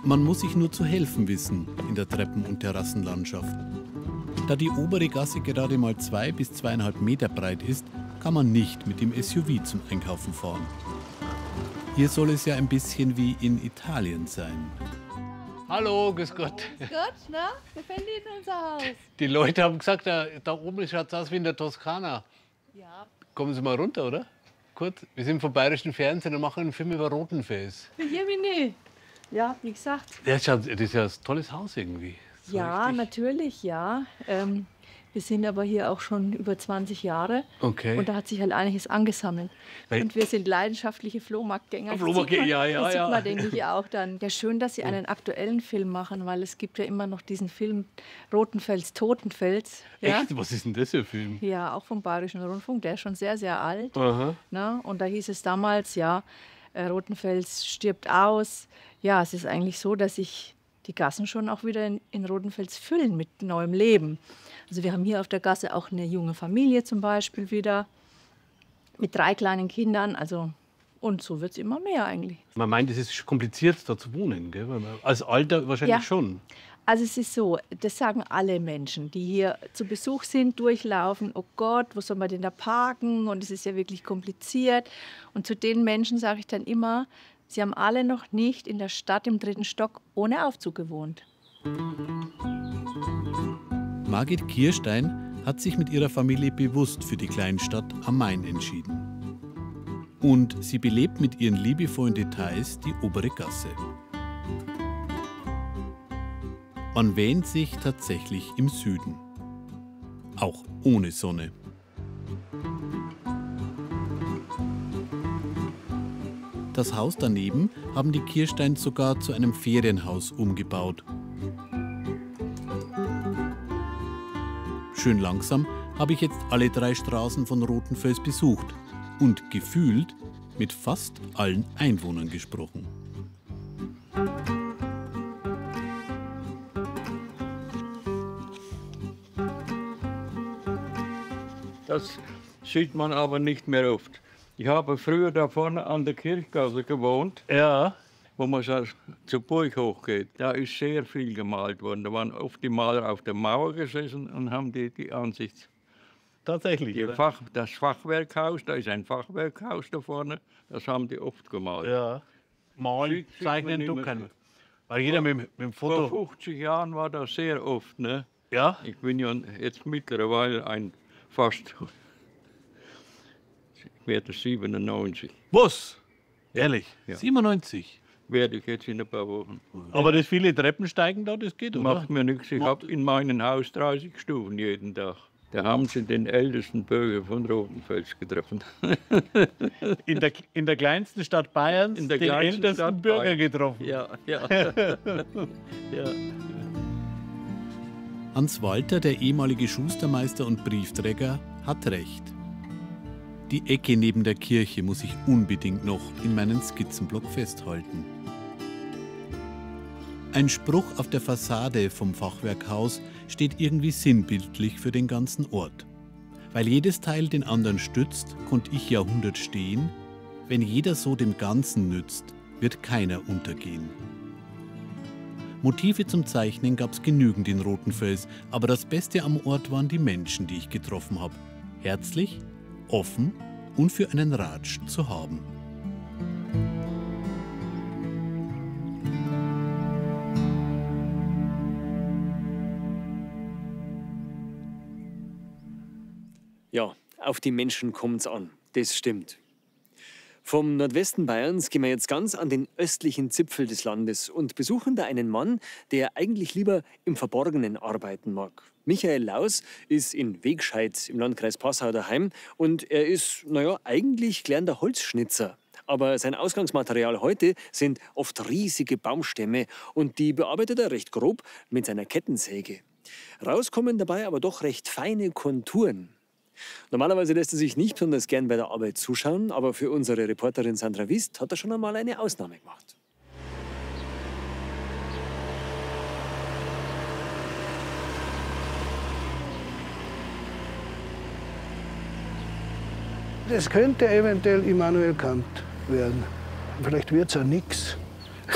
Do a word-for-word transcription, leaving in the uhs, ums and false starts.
Man muss sich nur zu helfen wissen in der Treppen- und Terrassenlandschaft. Da die obere Gasse gerade mal zwei bis zweieinhalb Meter breit ist, kann man nicht mit dem S U V zum Einkaufen fahren. Hier soll es ja ein bisschen wie in Italien sein. Hallo, grüß Gott. Grüß Gott, na? Gefällt Ihnen unser Haus? Die Leute haben gesagt, da, da oben schaut es aus wie in der Toskana. Ja. Kommen Sie mal runter, oder? Kurz. Wir sind vom Bayerischen Fernsehen und machen einen Film über Rotenfels. Hier bin ich. Ja, wie gesagt. Das ist ja, das ist ja ein tolles Haus irgendwie. So Ja, richtig. natürlich, ja. Ähm, wir sind aber hier auch schon über zwanzig Jahre. Okay. Und da hat sich halt einiges angesammelt. Weil- Und wir sind leidenschaftliche Flohmarktgänger. Das Flohmarkt- sieht man- ja, ja, das sieht ja. man, denke ich, auch dann. Ja, schön, dass Sie einen aktuellen Film machen, weil es gibt ja immer noch diesen Film Rotenfels, Totenfels. Ja? Echt? Was ist denn das für ein Film? Ja, auch vom Bayerischen Rundfunk. Der ist schon sehr, sehr alt. Aha. Ne? Und da hieß es damals, ja, äh, Rotenfels stirbt aus. Ja, es ist eigentlich so, dass sich die Gassen schon auch wieder in, in Rotenfels füllen mit neuem Leben. Also wir haben hier auf der Gasse auch eine junge Familie zum Beispiel wieder mit drei kleinen Kindern. Also, und so wird es immer mehr eigentlich. Man meint, es ist kompliziert, da zu wohnen. Gell? Weil man- Als Alter wahrscheinlich Ja. schon. Also es ist so, das sagen alle Menschen, die hier zu Besuch sind, durchlaufen. Oh Gott, wo soll man denn da parken? Und es ist ja wirklich kompliziert. Und zu den Menschen sage ich dann immer, sie haben alle noch nicht in der Stadt im dritten Stock ohne Aufzug gewohnt. Margit Kirstein hat sich mit ihrer Familie bewusst für die Kleinstadt am Main entschieden. Und sie belebt mit ihren liebevollen Details die obere Gasse. Man wähnt sich tatsächlich im Süden. Auch ohne Sonne. Das Haus daneben haben die Kirsteins sogar zu einem Ferienhaus umgebaut. Schön langsam habe ich jetzt alle drei Straßen von Rotenfels besucht und gefühlt mit fast allen Einwohnern gesprochen. Das sieht man aber nicht mehr oft. Ich habe früher da vorne an der Kirchgasse gewohnt, Ja. wo man so zur Burg hochgeht. Da ist sehr viel gemalt worden. Da waren oft die Maler auf der Mauer gesessen und haben die, die Ansicht. Tatsächlich. Die oder? Fach, das Fachwerkhaus, da ist ein Fachwerkhaus da vorne, das haben die oft gemalt. Ja. Malen, Sieht- sieht man zeichnen, nicht du mehr kann. so. Weil jeder mit, mit dem Vor Foto. fünfzig Jahren war das sehr oft. Ne? Ja? Ich bin ja jetzt mittlerweile ein fast. Ich werde siebenundneunzig. Was? Ehrlich? Ja. siebenundneunzig. Werde ich jetzt in ein paar Wochen. Aber das viele Treppensteigen da, das geht, oder? Macht mir nichts. Ich habe in meinem Haus dreißig Stufen jeden Tag. Da haben sie den ältesten Bürger von Rotenfels getroffen. In der, in der kleinsten Stadt Bayerns In der den kleinsten ältesten Stadt Bürger Bayern. getroffen. Ja, ja. ja. Hans Walter, der ehemalige Schustermeister und Briefträger, hat recht. Die Ecke neben der Kirche muss ich unbedingt noch in meinen Skizzenblock festhalten. Ein Spruch auf der Fassade vom Fachwerkhaus steht irgendwie sinnbildlich für den ganzen Ort. Weil jedes Teil den anderen stützt, konnte ich Jahrhundert stehen. Wenn jeder so dem Ganzen nützt, wird keiner untergehen. Motive zum Zeichnen gab es genügend in Rotenfels, aber das Beste am Ort waren die Menschen, die ich getroffen habe. Herzlich, offen und für einen Ratsch zu haben. Ja, auf die Menschen kommt's an. Das stimmt. Vom Nordwesten Bayerns gehen wir jetzt ganz an den östlichen Zipfel des Landes und besuchen da einen Mann, der eigentlich lieber im Verborgenen arbeiten mag. Michael Laus ist in Wegscheid im Landkreis Passau daheim und er ist, naja, eigentlich gelernter Holzschnitzer. Aber sein Ausgangsmaterial heute sind oft riesige Baumstämme und die bearbeitet er recht grob mit seiner Kettensäge. Rauskommen dabei aber doch recht feine Konturen. Normalerweise lässt er sich nicht besonders gern bei der Arbeit zuschauen, aber für unsere Reporterin Sandra Wist hat er schon einmal eine Ausnahme gemacht. Das könnte eventuell Immanuel Kant werden. Vielleicht wird es ja nichts.